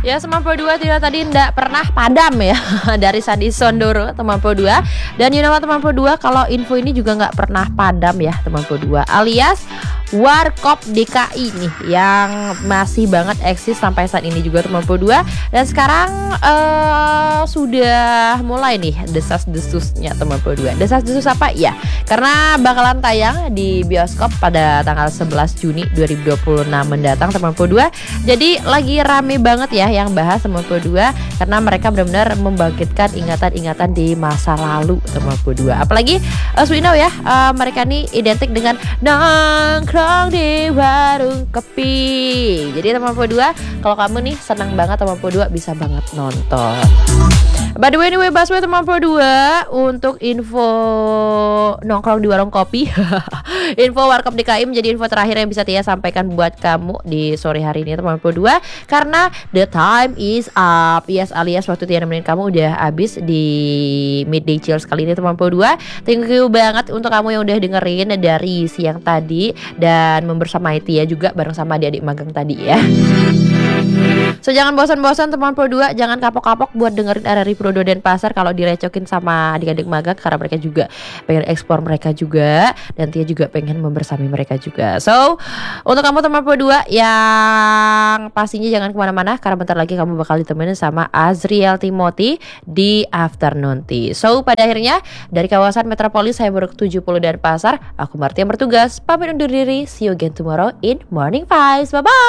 Ya, Semampu 2 tidak tadi ndak pernah padam ya dari Sandi Sondoro Semampu 2. Dan you know what, Semampu 2 kalau info ini juga nggak pernah padam ya Semampu 2, alias Warkop DKI nih yang masih banget eksis sampai saat ini juga Semampu 2. Dan sekarang sudah mulai nih desas-desusnya Semampu 2. Desas-desus apa? Ya, karena bakalan tayang di bioskop pada tanggal 11 Juni 2026 mendatang Semampu 2. Jadi lagi rame banget ya yang bahas Semampu 2 karena mereka benar-benar membangkitkan ingatan-ingatan di masa lalu Semampu 2. Apalagi as we know ya, mereka nih identik dengan nongkrong di warung kopi. Jadi Semampu 2, kalau kamu nih senang banget Semampu 2 bisa banget nonton. By the way, anyway, Baswe Semampu 2 untuk info nongkrong di warung kopi. Info Warkop DKI menjadi info terakhir yang bisa Tia sampaikan buat kamu di sore hari ini Semampu 2 karena the time is up. Yes, alias waktu Tia nemenin kamu udah habis di midday chill kali ini Semampu 2. Thank you banget untuk kamu yang udah dengerin dari siang tadi dan membersamai Tia juga bareng sama adik-adik magang tadi ya. So jangan bosan-bosan Semampu 2, jangan kapok-kapok buat dengerin RRI Pro Denpasar kalau direcokin sama adik-adik magang karena mereka juga pengen eksplor mereka juga dan Tia juga pengen membersamai mereka juga. So untuk kamu Semampu 2 yang pastinya jangan kemana-mana karena bentar lagi kamu bakal ditemenin sama Azriel Timothy di Afternoon Tea. So pada akhirnya dari kawasan Metropolis saya Buruk 70 Denpasar, aku Martia bertugas pamit undur diri. See you again tomorrow in Morning Vibes. Bye bye.